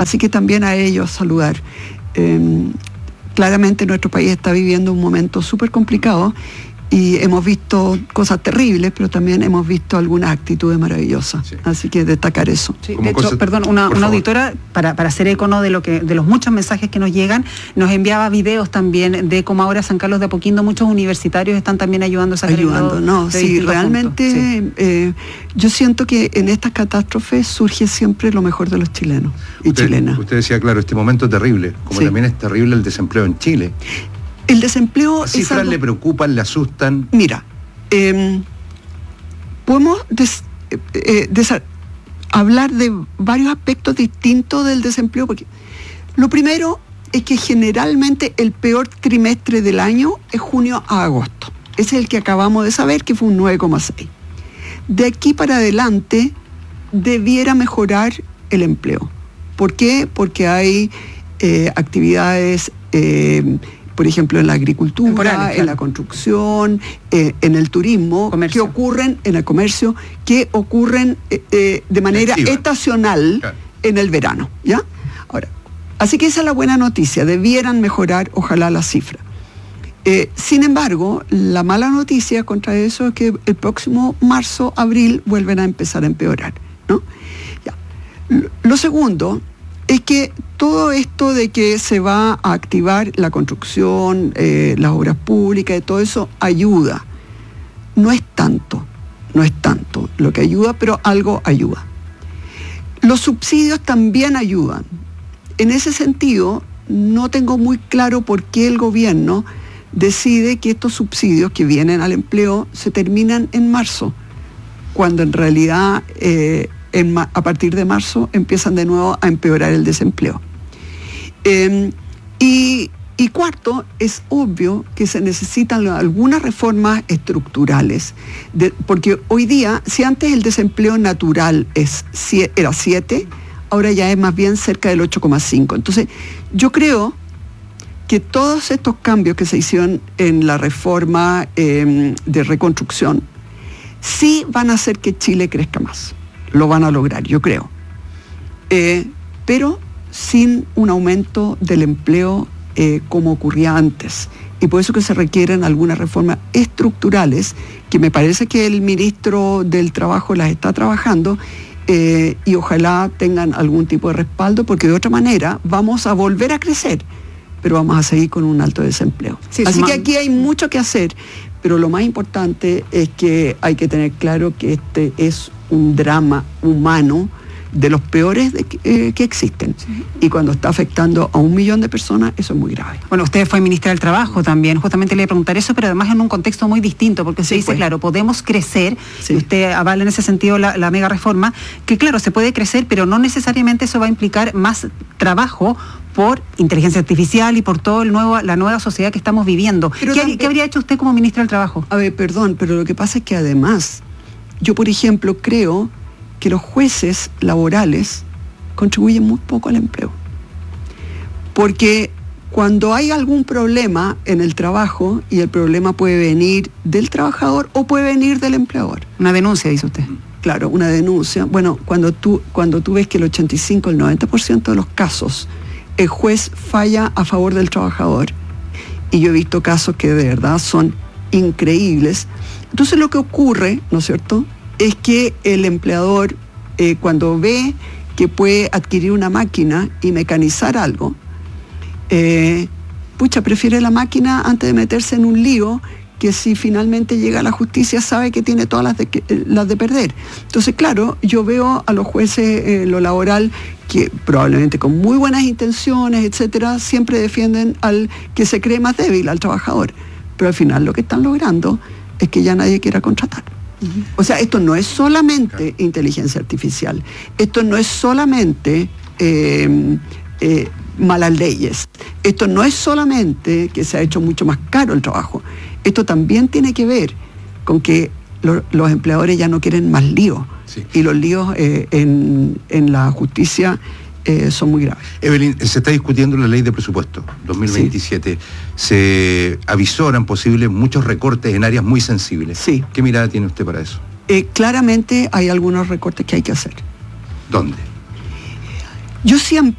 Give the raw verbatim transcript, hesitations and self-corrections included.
Así que también a ellos saludar. Eh, claramente nuestro país está viviendo un momento súper complicado y hemos visto cosas terribles, pero también hemos visto algunas actitudes maravillosas. Sí. Así que destacar eso. Sí, de hecho, perdón, una, una auditora, para, para hacer eco, ¿no?, de lo que, de los muchos mensajes que nos llegan, nos enviaba videos también de cómo ahora San Carlos de Apoquindo, muchos universitarios están también ayudando a sacar ayudando, el no, sí, realmente sí. Eh, yo siento que en estas catástrofes surge siempre lo mejor de los chilenos y usted, chilenas. Usted decía, claro, este momento es terrible, como sí. también es terrible el desempleo en Chile. El desempleo... ¿Las cifras algo... le preocupan, le asustan? Mira, eh, podemos des, eh, des, hablar de varios aspectos distintos del desempleo, porque lo primero es que generalmente el peor trimestre del año es junio a agosto. Ese es el que acabamos de saber, que fue un nueve coma seis. De aquí para adelante debiera mejorar el empleo. ¿Por qué? Porque hay eh, actividades... Eh, por ejemplo, en la agricultura, claro. en la construcción, eh, en el turismo, comercio. que ocurren, en el comercio, que ocurren eh, eh, de manera Activa. estacional claro. en el verano, ¿ya? Ahora, así que esa es la buena noticia, debieran mejorar, ojalá, la cifra. Eh, sin embargo, la mala noticia contra eso es que el próximo marzo, abril, vuelven a empezar a empeorar, ¿no? Ya. Lo segundo es que todo esto de que se va a activar la construcción, eh, las obras públicas y todo eso ayuda. No es tanto, no es tanto lo que ayuda, pero algo ayuda. Los subsidios también ayudan. En ese sentido, no tengo muy claro por qué el gobierno decide que estos subsidios que vienen al empleo se terminan en marzo, cuando en realidad... Eh, En, a partir de marzo empiezan de nuevo a empeorar el desempleo. Eh, y, y cuarto, es obvio que se necesitan algunas reformas estructurales, de, porque hoy día, si antes el desempleo natural es, era siete, ahora ya es más bien cerca del ocho coma cinco. Entonces, yo creo que todos estos cambios que se hicieron en la reforma eh, de reconstrucción, sí van a hacer que Chile crezca más. Lo van a lograr, yo creo. Eh, pero sin un aumento del empleo eh, como ocurría antes. Y por eso que se requieren algunas reformas estructurales, que me parece que el ministro del Trabajo las está trabajando, eh, y ojalá tengan algún tipo de respaldo, porque de otra manera vamos a volver a crecer, pero vamos a seguir con un alto desempleo. Sí, Así que aquí hay mucho que hacer, pero lo más importante es que hay que tener claro que este es un drama humano de los peores de que, eh, que existen. Sí. Y cuando está afectando a un millón de personas, eso es muy grave. Bueno, usted fue ministra del Trabajo también, justamente le iba a preguntar eso, pero además en un contexto muy distinto, porque se sí, dice, pues. claro, podemos crecer, sí. y usted avala en ese sentido la, la mega reforma, que claro, se puede crecer, pero no necesariamente eso va a implicar más trabajo por inteligencia artificial y por todo el nuevo, la nueva sociedad que estamos viviendo. Pero ¿Qué, también, ¿Qué habría hecho usted como ministra del Trabajo? A ver, perdón, pero lo que pasa es que además, yo por ejemplo creo que los jueces laborales contribuyen muy poco al empleo. Porque cuando hay algún problema en el trabajo, y el problema puede venir del trabajador o puede venir del empleador. Una denuncia, dice usted. Claro, una denuncia. Bueno, cuando tú, cuando tú ves que el ochenta y cinco, el noventa por ciento de los casos, el juez falla a favor del trabajador, y yo he visto casos que de verdad son increíbles. Entonces lo que ocurre, ¿no es cierto?, es que el empleador, eh, cuando ve que puede adquirir una máquina y mecanizar algo, eh, pucha, prefiere la máquina antes de meterse en un lío que si finalmente llega a la justicia sabe que tiene todas las de, las de perder. Entonces, claro, yo veo a los jueces en eh, lo laboral que probablemente con muy buenas intenciones, etcétera, siempre defienden al que se cree más débil, al trabajador. Pero al final lo que están logrando es que ya nadie quiera contratar. Uh-huh. O sea, esto no es solamente inteligencia artificial, esto no es solamente eh, eh, malas leyes, esto no es solamente que se ha hecho mucho más caro el trabajo, esto también tiene que ver con que lo, los empleadores ya no quieren más líos, sí. y los líos eh, en, en la justicia Eh, son muy graves. Evelyn, se está discutiendo la ley de presupuesto dos mil veintisiete. Sí. Se avisoran posibles muchos recortes en áreas muy sensibles. Sí. ¿Qué mirada tiene usted para eso? Eh, claramente hay algunos recortes que hay que hacer. ¿Dónde? Yo siempre